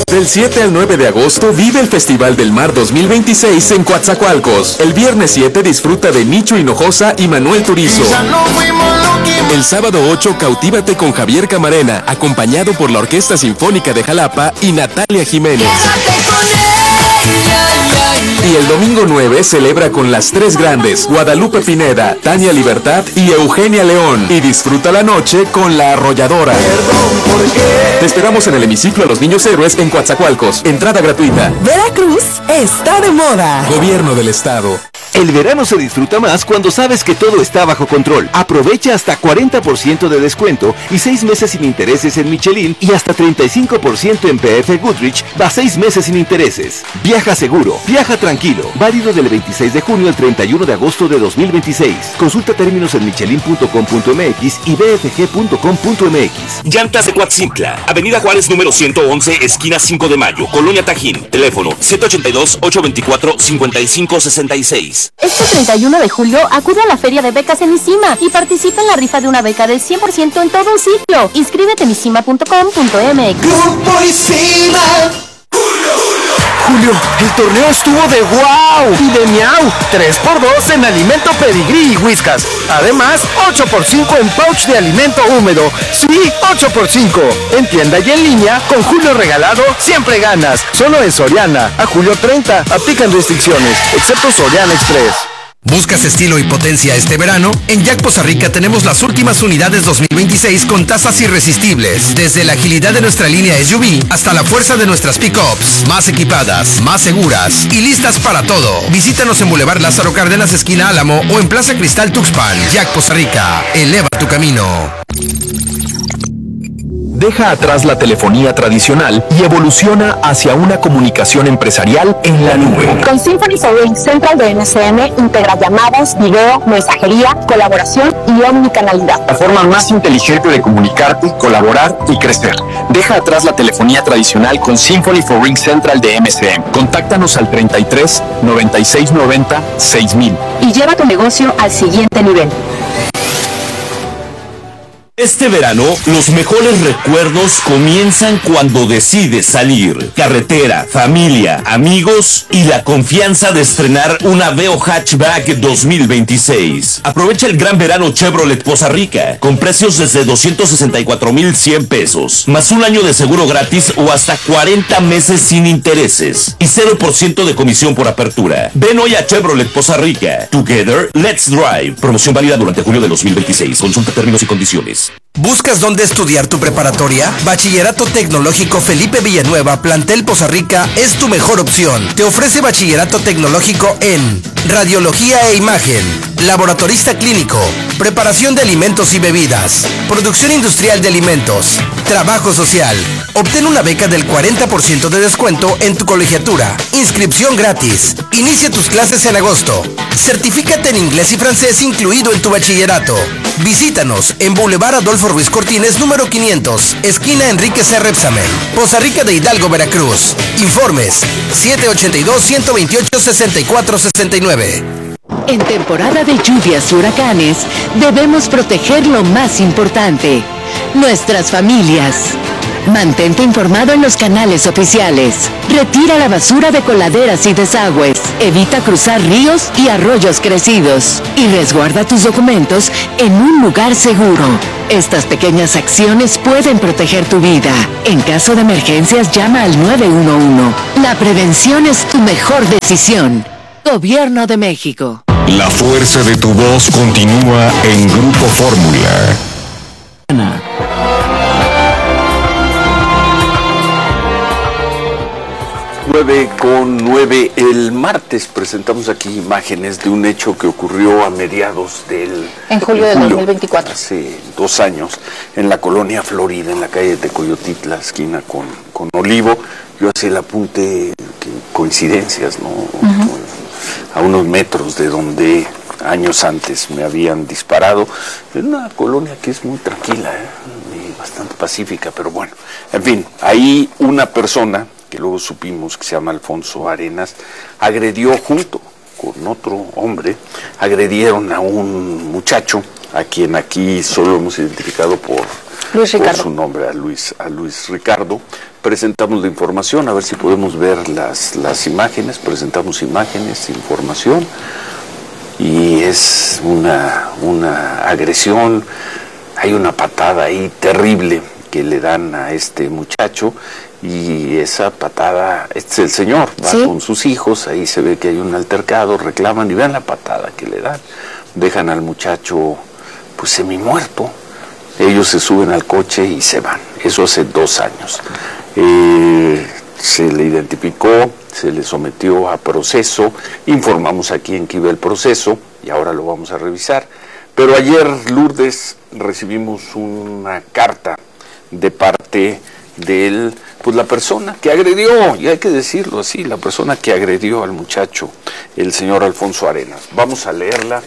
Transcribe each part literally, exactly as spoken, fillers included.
Del siete al nueve de agosto vive el Festival del Mar dos mil veintiséis en Coatzacoalcos. El viernes siete disfruta de Nicho Hinojosa y Manuel Turizo. El sábado ocho cautívate con Javier Camarena, acompañado por la Orquesta Sinfónica de Jalapa y Natalia Jiménez. Y el domingo nueve celebra con las tres grandes, Guadalupe Pineda, Tania Libertad y Eugenia León. Y disfruta la noche con La Arrolladora. Te esperamos en el hemiciclo a los Niños Héroes en Coatzacoalcos. Entrada gratuita. Veracruz está de moda. Gobierno del Estado. El verano se disfruta más cuando sabes que todo está bajo control. Aprovecha hasta cuarenta por ciento de descuento y seis meses sin intereses en Michelin y hasta treinta y cinco por ciento en P F Goodrich, va seis meses sin intereses. Viaja seguro, viaja tranquilo. Válido del veintiséis de junio al treinta y uno de agosto de dos mil veintiséis. Consulta términos en michelin punto com punto m x y b f g punto com punto m x. Llantas de Coatzintla, Avenida Juárez número ciento once, esquina cinco de mayo, Colonia Tajín. Teléfono siete ocho dos, ocho dos cuatro, cinco cinco seis seis. Este treinta y uno de julio acude a la feria de becas en ISIMA y participa en la rifa de una beca del cien por ciento en todo un ciclo. Inscríbete en isima punto com punto m x. Grupo ISIMA. Julio, el torneo estuvo de wow y de miau. tres por dos en alimento pedigrí y whiskas. Además, ocho por cinco en pouch de alimento húmedo. Sí, ocho por cinco. En tienda y en línea, con Julio regalado, siempre ganas. Solo en Soriana. A julio treinta. Aplican restricciones, excepto Soriana Express. ¿Buscas estilo y potencia este verano? En Jack Poza Rica tenemos las últimas unidades dos mil veintiséis con tasas irresistibles. Desde la agilidad de nuestra línea S U V hasta la fuerza de nuestras pick-ups. Más equipadas, más seguras y listas para todo. Visítanos en Boulevard Lázaro Cárdenas, esquina Álamo o en Plaza Cristal Tuxpan. Jack Poza Rica, eleva tu camino. Deja atrás la telefonía tradicional y evoluciona hacia una comunicación empresarial en la nube. Con Symphony for Ring Central de M S N integra llamadas, video, mensajería, colaboración y omnicanalidad. La forma más inteligente de comunicarte, colaborar y crecer. Deja atrás la telefonía tradicional con Symphony for Ring Central de M S N. Contáctanos al treinta y tres, noventa y seis noventa, seis mil. Y lleva tu negocio al siguiente nivel. Este verano, los mejores recuerdos comienzan cuando decides salir. Carretera, familia, amigos y la confianza de estrenar una Veo Hatchback dos mil veintiséis. Aprovecha el gran verano Chevrolet Poza Rica, con precios desde doscientos sesenta y cuatro mil cien pesos, más un año de seguro gratis o hasta cuarenta meses sin intereses y cero por ciento de comisión por apertura. Ven hoy a Chevrolet Poza Rica. Together, let's drive. Promoción válida durante julio de dos mil veintiséis. Consulta términos y condiciones. ¿Buscas dónde estudiar tu preparatoria? Bachillerato Tecnológico Felipe Villanueva, Plantel Poza Rica, es tu mejor opción. Te ofrece bachillerato tecnológico en radiología e imagen, laboratorista clínico, preparación de alimentos y bebidas, producción industrial de alimentos, trabajo social. Obtén una beca del cuarenta por ciento de descuento en tu colegiatura. Inscripción gratis. Inicia tus clases en agosto. Certifícate en inglés y francés incluido en tu bachillerato. Visítanos en Boulevard Adolfo Ruiz Cortines, número quinientos, esquina Enrique C. Repsamen, Poza Rica de Hidalgo, Veracruz. Informes siete ocho dos, uno dos ocho, seis cuatro seis nueve. En temporada de lluvias y huracanes, debemos proteger lo más importante, nuestras familias. Mantente informado en los canales oficiales. Retira la basura de coladeras y desagües. Evita cruzar ríos y arroyos crecidos. Y resguarda tus documentos en un lugar seguro. Estas pequeñas acciones pueden proteger tu vida. En caso de emergencias, llama al nueve uno uno. La prevención es tu mejor decisión. Gobierno de México. La fuerza de tu voz continúa en Grupo Fórmula. nueve con nueve. El martes presentamos aquí imágenes de un hecho que ocurrió a mediados del... En julio del dos mil veinticuatro. Hace dos años, en la colonia Florida, en la calle de Tecoyotitla, esquina con, con Olivo. Yo hacía el apunte, que coincidencias, ¿no? Uh-huh. A unos metros de donde años antes me habían disparado. Es una colonia que es muy tranquila, ¿eh? Y bastante pacífica, pero bueno. En fin, ahí una persona, que luego supimos que se llama Alfonso Arenas, agredió junto con otro hombre, agredieron a un muchacho, a quien aquí solo hemos identificado por Luis Ricardo. por su nombre, a Luis, a Luis Ricardo. Presentamos la información, a ver si podemos ver las, las imágenes, presentamos imágenes, información, y es una, una agresión, hay una patada ahí terrible que le dan a este muchacho, y esa patada, este es el señor, va ¿Sí? con sus hijos, ahí se ve que hay un altercado, reclaman y vean la patada que le dan, dejan al muchacho pues semi muerto, ellos se suben al coche y se van, eso hace dos años. Eh, se le identificó, se le sometió a proceso, informamos aquí en que iba el proceso y ahora lo vamos a revisar, pero ayer, Lourdes, recibimos una carta de parte de él, pues la persona que agredió, y hay que decirlo así, la persona que agredió al muchacho, el señor Alfonso Arenas. Vamos a leerla,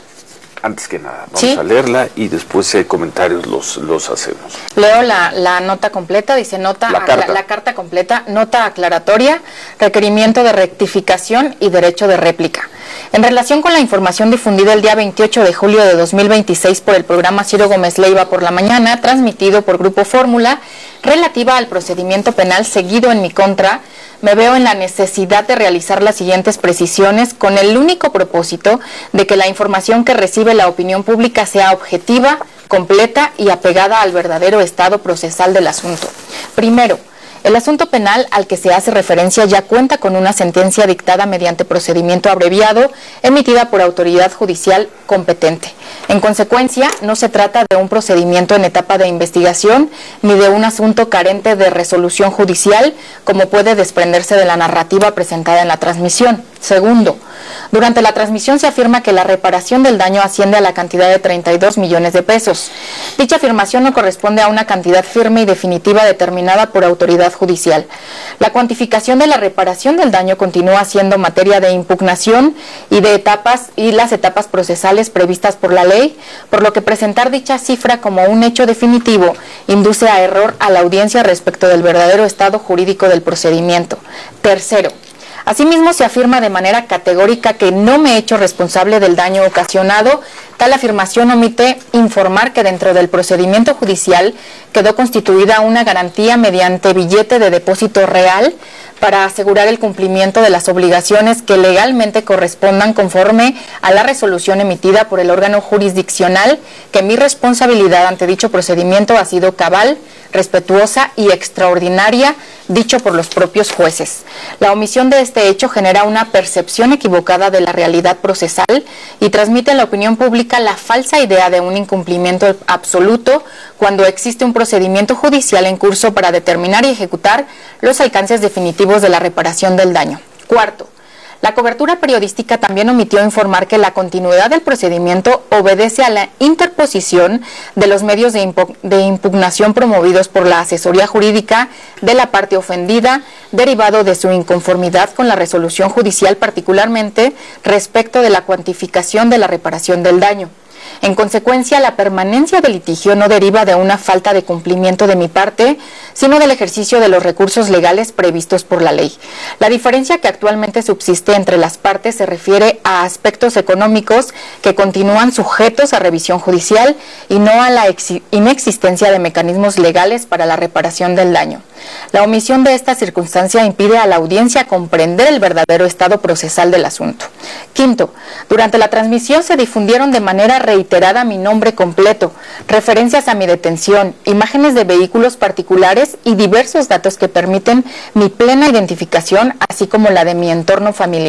antes que nada, vamos ¿Sí? a leerla y después si hay comentarios los, los hacemos. Leo la, la nota completa, dice nota, la carta. La, la carta completa, nota aclaratoria, requerimiento de rectificación y derecho de réplica. En relación con la información difundida el día veintiocho de julio de dos mil veintiséis por el programa Ciro Gómez Leiva por la mañana, transmitido por Grupo Fórmula, relativa al procedimiento penal seguido en mi contra, me veo en la necesidad de realizar las siguientes precisiones con el único propósito de que la información que recibe la opinión pública sea objetiva, completa y apegada al verdadero estado procesal del asunto. Primero, el asunto penal al que se hace referencia ya cuenta con una sentencia dictada mediante procedimiento abreviado emitida por autoridad judicial competente. En consecuencia, no se trata de un procedimiento en etapa de investigación ni de un asunto carente de resolución judicial, como puede desprenderse de la narrativa presentada en la transmisión. Segundo, durante la transmisión se afirma que la reparación del daño asciende a la cantidad de treinta y dos millones de pesos. Dicha afirmación no corresponde a una cantidad firme y definitiva determinada por autoridad judicial. La cuantificación de la reparación del daño continúa siendo materia de impugnación y de etapas y las etapas procesales previstas por la ley, por lo que presentar dicha cifra como un hecho definitivo induce a error a la audiencia respecto del verdadero estado jurídico del procedimiento. Tercero, asimismo, se afirma de manera categórica que no me he hecho responsable del daño ocasionado. Tal afirmación omite informar que dentro del procedimiento judicial quedó constituida una garantía mediante billete de depósito real para asegurar el cumplimiento de las obligaciones que legalmente correspondan conforme a la resolución emitida por el órgano jurisdiccional, que mi responsabilidad ante dicho procedimiento ha sido cabal, respetuosa y extraordinaria, dicho por los propios jueces. La omisión de este hecho genera una percepción equivocada de la realidad procesal y transmite a la opinión pública la falsa idea de un incumplimiento absoluto cuando existe un procedimiento judicial en curso para determinar y ejecutar los alcances definitivos de la reparación del daño. Cuarto, la cobertura periodística también omitió informar que la continuidad del procedimiento obedece a la interposición de los medios de, impu- de impugnación promovidos por la asesoría jurídica de la parte ofendida, derivado de su inconformidad con la resolución judicial, particularmente respecto de la cuantificación de la reparación del daño. En consecuencia, la permanencia del litigio no deriva de una falta de cumplimiento de mi parte, sino del ejercicio de los recursos legales previstos por la ley. La diferencia que actualmente subsiste entre las partes se refiere a aspectos económicos que continúan sujetos a revisión judicial y no a la inexistencia de mecanismos legales para la reparación del daño. La omisión de esta circunstancia impide a la audiencia comprender el verdadero estado procesal del asunto. Quinto, durante la transmisión se difundieron de manera reiterada mi nombre completo, referencias a mi detención, imágenes de vehículos particulares y diversos datos que permiten mi plena identificación, así como la de mi entorno familiar.